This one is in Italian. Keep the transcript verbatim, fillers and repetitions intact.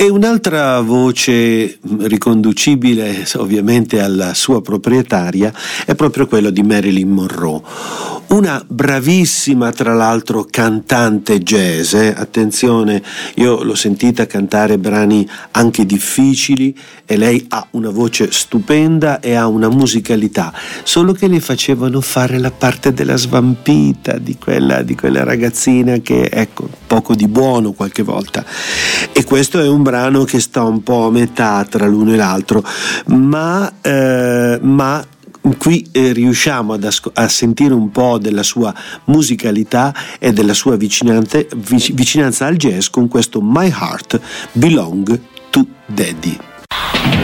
E un'altra voce riconducibile ovviamente alla sua proprietaria è proprio quello di Marilyn Monroe, una bravissima tra l'altro cantante jazz, eh? Attenzione, io l'ho sentita cantare brani anche difficili e lei ha una voce stupenda e ha una musicalità, solo che le facevano fare la parte della svampita, di quella, di quella ragazzina che ecco poco di buono qualche volta, e questo è un brano che sta un po' a metà tra l'uno e l'altro, ma, eh, ma qui eh, riusciamo ad asco- a sentire un po' della sua musicalità e della sua vicinante, vic- vicinanza al jazz con questo My Heart Belong to Daddy.